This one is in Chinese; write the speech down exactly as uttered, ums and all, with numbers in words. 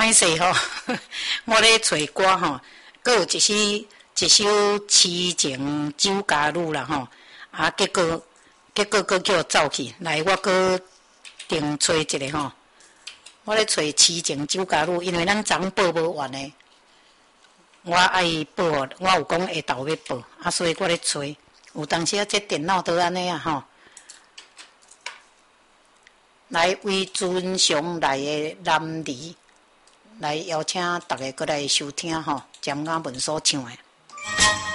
歹势吼，我咧找歌吼，阁有一首一首《痴情酒家女》啦吼，啊，结果结果阁叫我走去，来我阁定找一个吼，我咧找《痴情酒家女》，因为咱昨报无完诶，我爱报，我有讲下昼要报，啊，所以我咧找，有当时啊，这电脑都安尼啊吼。来为尊上来的男儿，来邀请大家过来收听吼，江雅文所唱的。